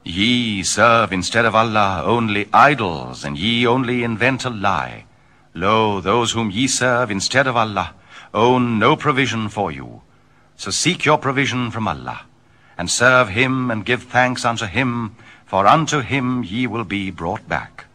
Ye serve instead of Allah only idols, and ye only invent a lie. Lo, those whom ye serve instead of Allah own no provision for you. So seek your provision from Allah, and serve him and give thanks unto him, for unto him ye will be brought back.